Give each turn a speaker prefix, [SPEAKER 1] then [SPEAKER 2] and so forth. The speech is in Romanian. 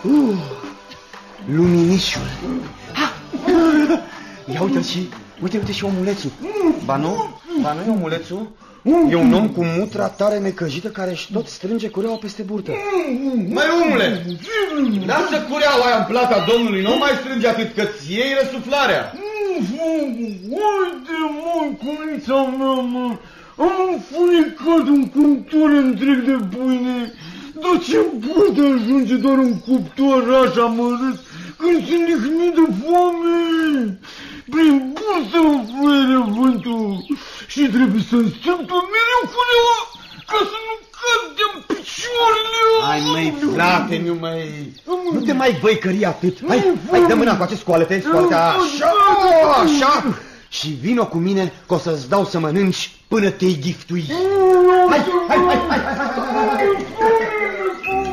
[SPEAKER 1] Luminișul. Ia uite și omulețul. Ba nu e omulețul? E un om cu mutra tare necăjită care își tot strânge cureaua peste burtă.
[SPEAKER 2] Măi, omule, lasă cureaua aia în plata domnului, nu mai strânge atât că-ți iei răsuflarea.
[SPEAKER 3] Uite, măi, cunița mea, mă, am înfunecat un cuptor întreg de pâine, dar ce poate ajunge doar un cuptor așa mărât când sunt lihnit de foame? Prin bursă mă fluieră vântul și trebuie să-mi strâng mereu cureaua ca să nu cad de-mi picioarele.
[SPEAKER 1] Hai, măi, frate, nu te mai văicări atât. Hai, dă mâna cu acest, scoală-te, așa. Și vino cu mine că o să-ți dau să mănânci până te-i ghiftui. Hai.